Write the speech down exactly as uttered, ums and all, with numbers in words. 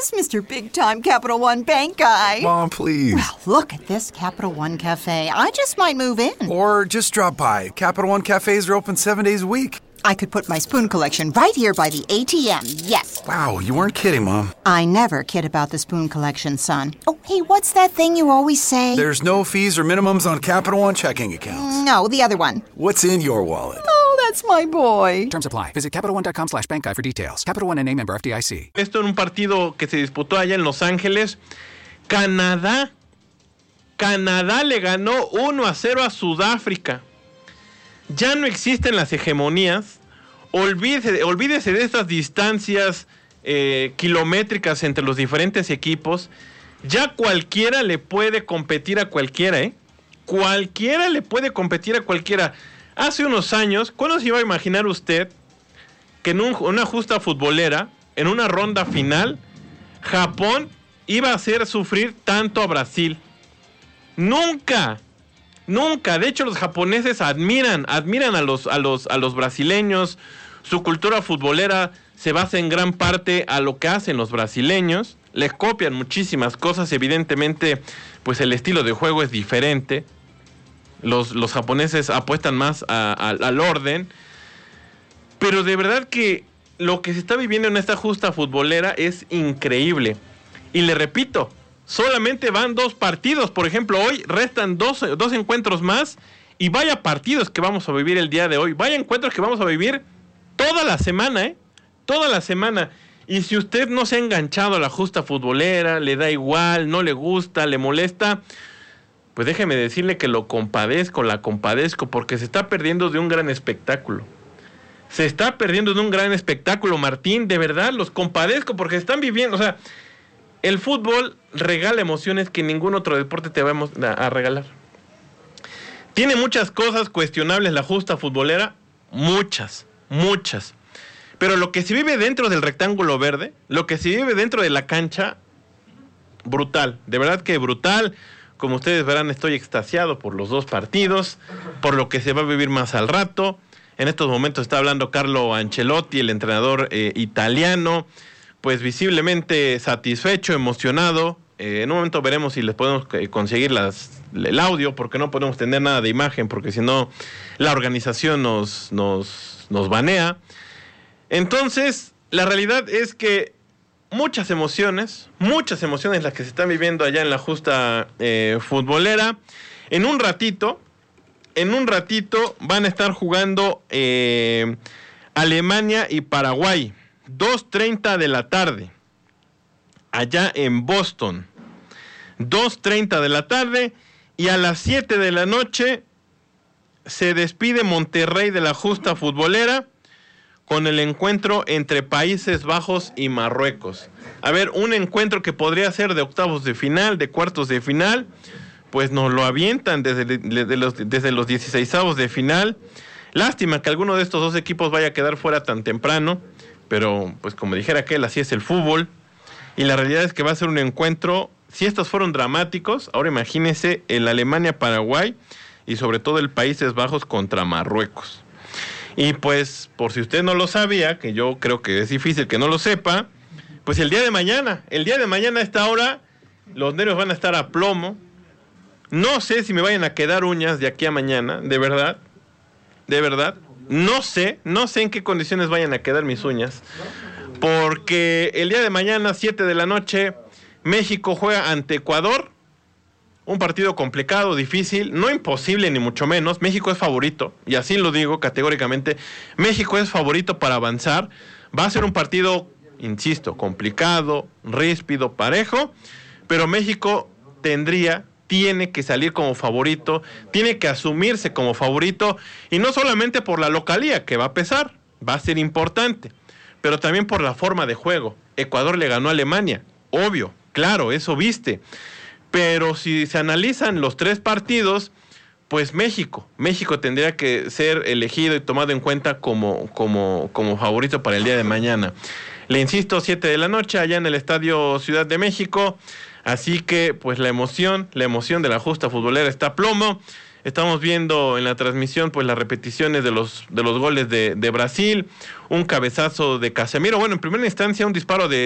is Mister Big Time Capital One Bank guy. Mom, please. Well, look at this Capital One Cafe. I just might move in. Or just drop by. Capital One cafes are open seven days a week. I could put my spoon collection right here by the A T M, yes. Wow, you weren't kidding, Mom. I never kid about the spoon collection, son. Oh, hey, what's that thing you always say? There's no fees or minimums on Capital One checking accounts. No, the other one. What's in your wallet? Oh, that's my boy. Terms apply. Visit CapitalOne.com slash bank guide for details. Capital One N A member F D I C. Esto en un partido que se disputó allá en Los Ángeles. Canadá. Canadá le ganó uno a cero a Sudáfrica. Ya no existen las hegemonías. Olvídese, olvídese de estas distancias eh, kilométricas entre los diferentes equipos. Ya cualquiera le puede competir a cualquiera, ¿eh? Cualquiera le puede competir a cualquiera. Hace unos años, ¿cuándo se iba a imaginar usted que en un, una justa futbolera, en una ronda final, Japón iba a hacer sufrir tanto a Brasil? Nunca. Nunca, de hecho los japoneses admiran, admiran a los, a los, a los brasileños. Su cultura futbolera se basa en gran parte a lo que hacen los brasileños. Les copian muchísimas cosas, evidentemente, pues el estilo de juego es diferente. Los, los japoneses apuestan más a, a, al orden. Pero de verdad que lo que se está viviendo en esta justa futbolera es increíble. Y le repito, solamente van dos partidos. Por ejemplo, hoy restan dos, dos encuentros más. Y vaya partidos que vamos a vivir el día de hoy. Vaya encuentros que vamos a vivir toda la semana, ¿eh? Toda la semana. Y si usted no se ha enganchado a la justa futbolera, le da igual, no le gusta, le molesta, pues déjeme decirle que lo compadezco, la compadezco, porque se está perdiendo de un gran espectáculo. Se está perdiendo de un gran espectáculo, Martín. De verdad, los compadezco porque están viviendo, o sea... El fútbol regala emociones que ningún otro deporte te va a, a regalar. Tiene muchas cosas cuestionables la justa futbolera, muchas, muchas. Pero lo que se vive dentro del rectángulo verde, lo que se vive dentro de la cancha, brutal, de verdad que brutal. Como ustedes verán, estoy extasiado por los dos partidos, por lo que se va a vivir más al rato. En estos momentos está hablando Carlo Ancelotti, el entrenador eh, italiano, pues visiblemente satisfecho, emocionado. Eh, en un momento veremos si les podemos eh, conseguir las, el audio, porque no podemos tener nada de imagen, porque si no la organización nos, nos, nos banea. Entonces, la realidad es que muchas emociones, muchas emociones las que se están viviendo allá en la justa eh, futbolera. En un ratito, en un ratito van a estar jugando eh, Alemania y Paraguay. dos treinta de la tarde, allá en Boston. dos treinta de la tarde, y a las siete de la noche se despide Monterrey de la justa futbolera con el encuentro entre Países Bajos y Marruecos. A ver, un encuentro que podría ser de octavos de final, de cuartos de final, pues nos lo avientan desde, desde los, desde los dieciseisavos de final. Lástima que alguno de estos dos equipos vaya a quedar fuera tan temprano. Pero, pues como dijera aquel, así es el fútbol. Y la realidad es que va a ser un encuentro, si estos fueron dramáticos, ahora imagínense el Alemania-Paraguay y sobre todo el Países Bajos contra Marruecos. Y pues, por si usted no lo sabía, que yo creo que es difícil que no lo sepa, pues el día de mañana, el día de mañana a esta hora, los nervios van a estar a plomo. No sé si me vayan a quedar uñas de aquí a mañana, de verdad, de verdad. No sé, no sé en qué condiciones vayan a quedar mis uñas, porque el día de mañana, siete de la noche, México juega ante Ecuador, un partido complicado, difícil, no imposible ni mucho menos. México es favorito, y así lo digo categóricamente, México es favorito para avanzar. Va a ser un partido, insisto, complicado, ríspido, parejo, pero México tendría... tiene que salir como favorito, tiene que asumirse como favorito, y no solamente por la localía, que va a pesar, va a ser importante, pero también por la forma de juego. Ecuador le ganó a Alemania, obvio, claro, eso viste, pero si se analizan los tres partidos, pues México, México tendría que ser elegido y tomado en cuenta como, como, como favorito para el día de mañana. Le insisto, siete de la noche, allá en el Estadio Ciudad de México. Así que, pues la emoción, la emoción de la justa futbolera está a plomo. Estamos viendo en la transmisión, pues las repeticiones de los, de los goles de, de Brasil. Un cabezazo de Casemiro. Bueno, en primera instancia, un disparo de